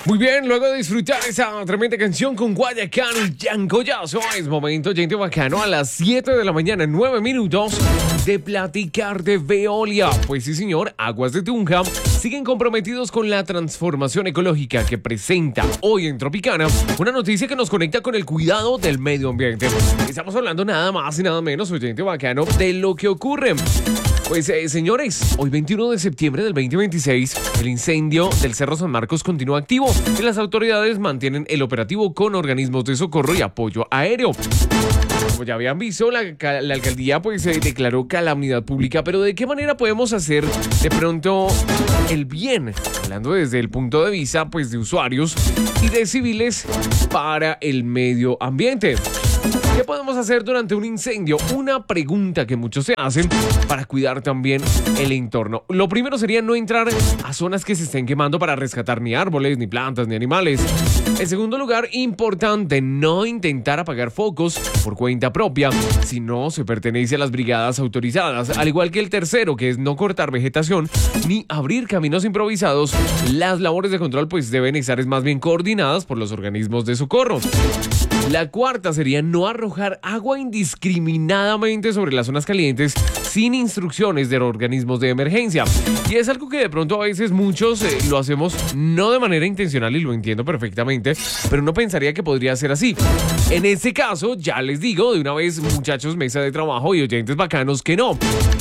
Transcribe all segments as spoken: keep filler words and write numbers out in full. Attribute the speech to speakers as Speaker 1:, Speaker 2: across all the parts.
Speaker 1: Muy bien, luego de disfrutar esa tremenda canción con Guayacán y Yancoyazo, es momento, gente bacano, a las siete de la mañana, nueve minutos, de platicar de Veolia. Pues sí, señor, Aguas de Tunja siguen comprometidos con la transformación ecológica que presenta hoy en Tropicana, una noticia que nos conecta con el cuidado del medio ambiente. Estamos hablando nada más y nada menos, oyente bacano, de lo que ocurre. Pues eh, señores, hoy veintiuno de septiembre del veinte veintiséis, el incendio del Cerro San Marcos continúa activo y las autoridades mantienen el operativo con organismos de socorro y apoyo aéreo. Como ya habían visto, la, la alcaldía pues eh, declaró calamidad pública, pero ¿de qué manera podemos hacer de pronto el bien? Hablando desde el punto de vista pues de usuarios y de civiles para el medio ambiente. ¿Qué podemos hacer durante un incendio? Una pregunta que muchos se hacen para cuidar también el entorno. Lo primero sería no entrar a zonas que se estén quemando para rescatar ni árboles, ni plantas, ni animales. En segundo lugar, importante, no intentar apagar focos por cuenta propia si no se pertenece a las brigadas autorizadas. Al igual que el tercero, que es no cortar vegetación ni abrir caminos improvisados. Las labores de control pues deben estar más bien coordinadas por los organismos de socorro. La cuarta sería no arrojar agua indiscriminadamente sobre las zonas calientes sin instrucciones de organismos de emergencia. Y es algo que de pronto a veces muchos eh, lo hacemos no de manera intencional y lo entiendo perfectamente, pero uno pensaría que podría ser así. En este caso, ya les digo de una vez, muchachos, mesa de trabajo y oyentes bacanos, que no.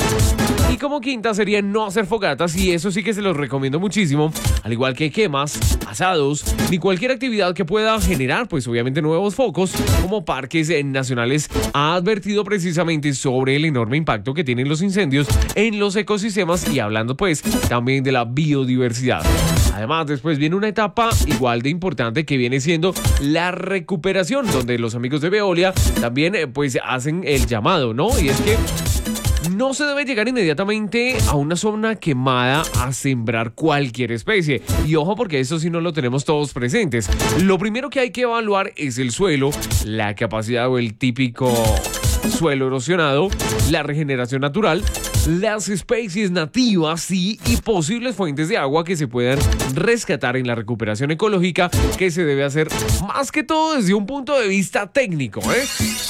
Speaker 1: Y como quinta sería no hacer fogatas, y eso sí que se los recomiendo muchísimo, al igual que quemas, asados, ni cualquier actividad que pueda generar pues obviamente nuevos focos, como Parques Nacionales ha advertido precisamente sobre el enorme impacto que tienen los incendios en los ecosistemas y hablando pues también de la biodiversidad. Además, después viene una etapa igual de importante que viene siendo la recuperación, donde los amigos de Veolia también eh, pues hacen el llamado, ¿no? Y es que no se debe llegar inmediatamente a una zona quemada a sembrar cualquier especie. Y ojo, porque eso sí no lo tenemos todos presentes. Lo primero que hay que evaluar es el suelo, la capacidad o el típico suelo erosionado, la regeneración natural, las especies nativas, sí, y posibles fuentes de agua que se puedan rescatar en la recuperación ecológica, que se debe hacer más que todo desde un punto de vista técnico, ¿eh?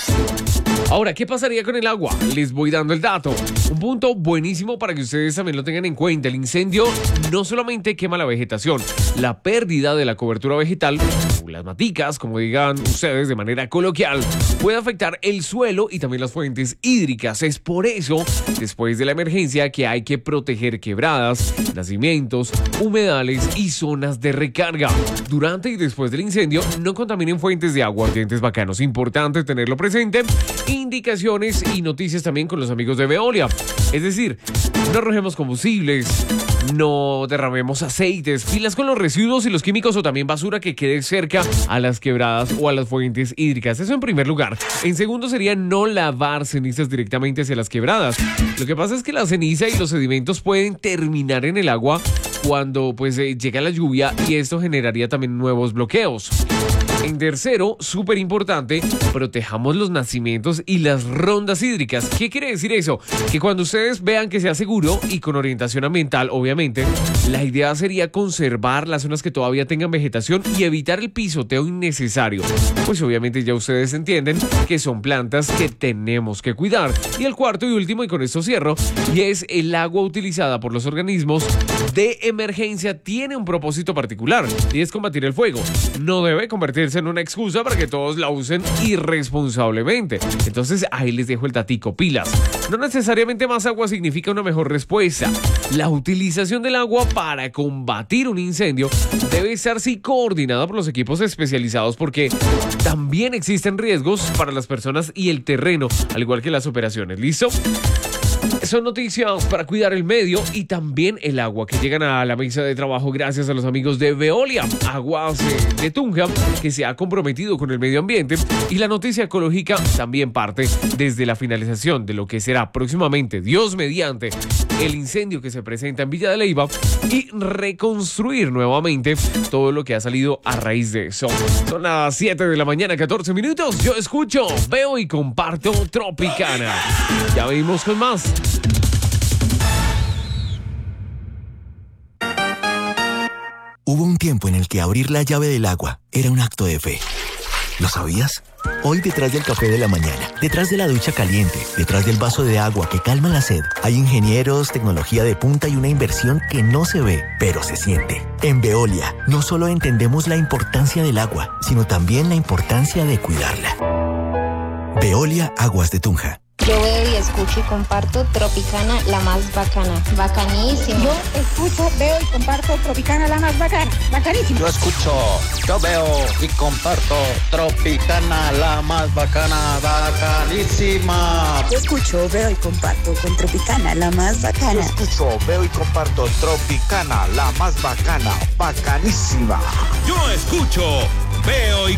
Speaker 1: Ahora, ¿qué pasaría con el agua? Les voy dando el dato. Un punto buenísimo para que ustedes también lo tengan en cuenta. El incendio no solamente quema la vegetación, la pérdida de la cobertura vegetal, o las maticas, como digan ustedes de manera coloquial, puede afectar el suelo y también las fuentes hídricas. Es por eso, después de la emergencia, que hay que proteger quebradas, nacimientos, humedales y zonas de recarga. Durante y después del incendio, no contaminen fuentes de agua, oyentes bacanos. Importante tenerlo presente. Indicaciones y noticias también con los amigos de Veolia. Es decir, no arrojemos combustibles, no derramemos aceites, pilas con los residuos y los químicos o también basura que quede cerca a las quebradas o a las fuentes hídricas. Eso en primer lugar. En segundo sería no lavar cenizas directamente hacia las quebradas. Lo que pasa es que la ceniza y los sedimentos pueden terminar en el agua cuando pues eh, llega la lluvia y esto generaría también nuevos bloqueos. En tercero, súper importante, protejamos los nacimientos y las rondas hídricas. ¿Qué quiere decir eso? Que cuando ustedes vean que sea seguro y con orientación ambiental, obviamente, la idea sería conservar las zonas que todavía tengan vegetación y evitar el pisoteo innecesario. Pues obviamente ya ustedes entienden que son plantas que tenemos que cuidar. Y el cuarto y último, y con esto cierro, y es el agua utilizada por los organismos de emergencia tiene un propósito particular y es combatir el fuego. No debe convertirse en una excusa para que todos la usen irresponsablemente. Entonces ahí les dejo el datico, pilas. No necesariamente más agua significa una mejor respuesta. La utilización del agua para combatir un incendio debe estar sí coordinada por los equipos especializados, porque también existen riesgos para las personas y el terreno, al igual que las operaciones. ¿Listo? Son noticias para cuidar el medio y también el agua que llegan a la mesa de trabajo gracias a los amigos de Veolia, Aguas de Tunja, que se ha comprometido con el medio ambiente, y la noticia ecológica también parte desde la finalización de lo que será próximamente, Dios mediante, el incendio que se presenta en Villa de Leyva y reconstruir nuevamente todo lo que ha salido a raíz de eso. Son las siete de la mañana, catorce minutos. Yo escucho, veo y comparto Tropicana. Ya venimos con más.
Speaker 2: Hubo un tiempo en el que abrir la llave del agua era un acto de fe. ¿Lo sabías? Hoy detrás del café de la mañana, detrás de la ducha caliente, detrás del vaso de agua que calma la sed, hay ingenieros, tecnología de punta y una inversión que no se ve, pero se siente. En Veolia, no solo entendemos la importancia del agua, sino también la importancia de cuidarla. Veolia Aguas de Tunja.
Speaker 3: Yo veo y escucho y comparto Tropicana, la más bacana. Bacanísimo.
Speaker 4: Yo escucho, veo y comparto Tropicana, la más bacana. Bacanísimo.
Speaker 5: Yo escucho, yo veo y comparto Tropicana, la más bacana. Bacanísima.
Speaker 6: Yo escucho, veo y comparto con Tropicana, la más bacana.
Speaker 7: Yo escucho, veo y comparto Tropicana, la más bacana. Bacanísima.
Speaker 8: Yo escucho, veo y